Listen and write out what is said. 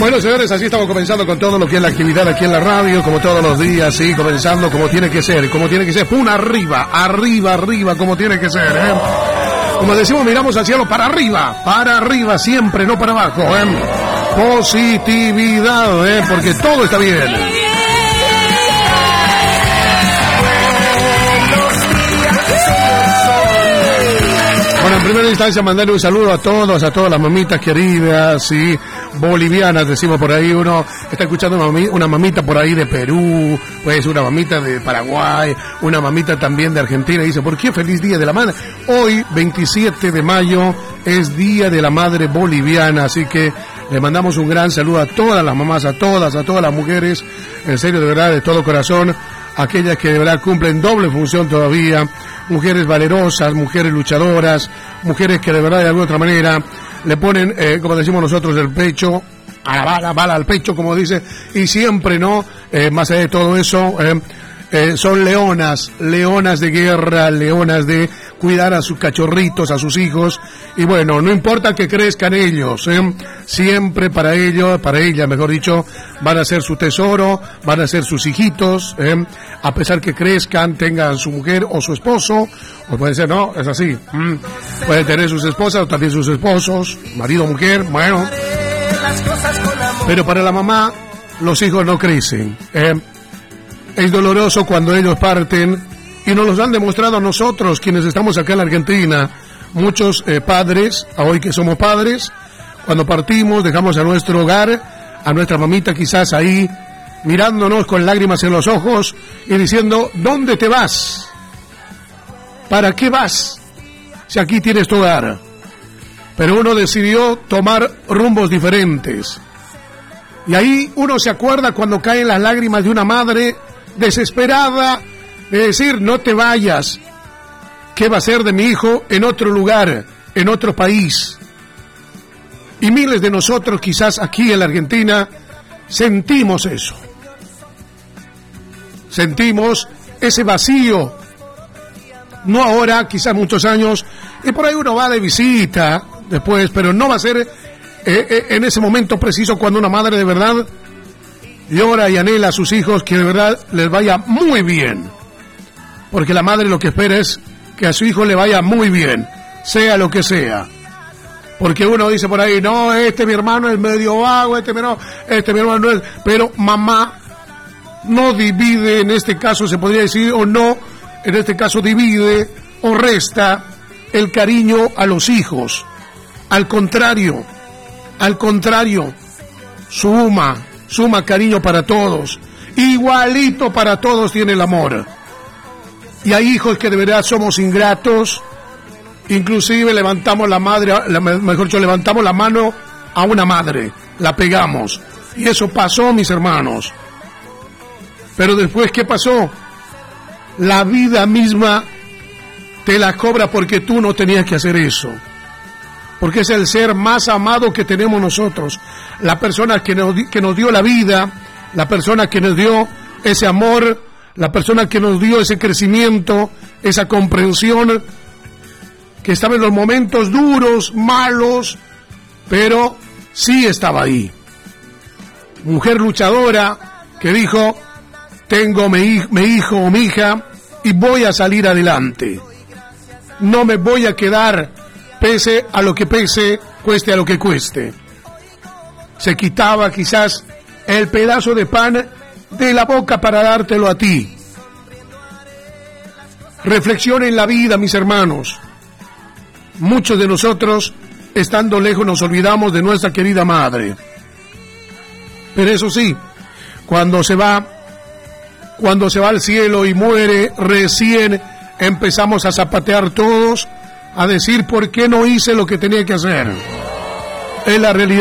Bueno, señores, así estamos comenzando con todo lo que es la actividad aquí en la radio, como todos los días, sí, comenzando como tiene que ser, ¡pum! Arriba, como tiene que ser, ¿eh? Como decimos, miramos al cielo para arriba, siempre, no para abajo, ¿eh? Positividad, ¿eh? Porque todo está bien. Bueno, en primera instancia mandarle un saludo a todas las mamitas queridas, sí, bolivianas, decimos por ahí, uno está escuchando una mamita por ahí de Perú, pues una mamita de Paraguay, una mamita también de Argentina, y dice, ¿por qué feliz Día de la Madre? Hoy, 27 de mayo, es Día de la Madre Boliviana, así que le mandamos un gran saludo a todas las mamás, a todas las mujeres, en serio, de verdad, de todo corazón, aquellas que de verdad cumplen doble función todavía, mujeres valerosas, mujeres luchadoras, mujeres que de verdad de alguna otra manera le ponen, como decimos nosotros, el pecho, a la bala al pecho, como dice, y siempre, ¿no? Más allá de todo eso, son leonas de guerra, leonas de cuidar a sus cachorritos, a sus hijos, y bueno, no importa que crezcan ellos, siempre para ellos, para ella, mejor dicho, van a ser su tesoro, van a ser sus hijitos, a pesar que crezcan, tengan su mujer o su esposo, o puede ser, no, es así, pueden tener sus esposas o también sus esposos, marido, mujer, bueno, pero para la mamá, los hijos no crecen, es doloroso cuando ellos parten, y nos los han demostrado a nosotros, quienes estamos acá en la Argentina, muchos padres, hoy que somos padres, cuando partimos, dejamos a nuestro hogar, a nuestra mamita quizás ahí, mirándonos con lágrimas en los ojos, y diciendo, ¿dónde te vas? ¿Para qué vas? Si aquí tienes tu hogar. Pero uno decidió tomar rumbos diferentes. Y ahí uno se acuerda cuando caen las lágrimas de una madre desesperada, de decir, no te vayas, ¿qué va a ser de mi hijo en otro lugar, en otro país? Y miles de nosotros, quizás aquí en la Argentina, sentimos eso. Sentimos ese vacío. No ahora, quizás muchos años, y por ahí uno va de visita después, pero no va a ser en ese momento preciso cuando una madre de verdad llora y anhela a sus hijos que de verdad les vaya muy bien. Porque la madre lo que espera es que a su hijo le vaya muy bien, sea lo que sea. Porque uno dice por ahí, no, mi hermano es medio vago, mi hermano no es... Pero mamá no divide, en este caso se podría decir, o no, en este caso divide o resta el cariño a los hijos. Al contrario, suma cariño para todos. Igualito para todos tiene el amor. Y hay hijos que de verdad somos ingratos, inclusive levantamos levantamos la mano a una madre, la pegamos. Y eso pasó, mis hermanos. Pero después, ¿qué pasó? La vida misma te la cobra porque tú no tenías que hacer eso. Porque es el ser más amado que tenemos nosotros. La persona que nos dio la vida, la persona que nos dio ese amor, la persona que nos dio ese crecimiento, esa comprensión, que estaba en los momentos duros, malos, pero sí estaba ahí. Mujer luchadora que dijo, tengo mi hijo o mi hija y voy a salir adelante. No me voy a quedar, pese a lo que pese, cueste a lo que cueste. Se quitaba quizás el pedazo de pan de la boca para dártelo a ti. Reflexionen en la vida, mis hermanos. Muchos de nosotros, estando lejos, nos olvidamos de nuestra querida madre. Pero eso sí, cuando se va al cielo y muere, recién empezamos a zapatear todos, a decir, ¿por qué no hice lo que tenía que hacer? Es la realidad.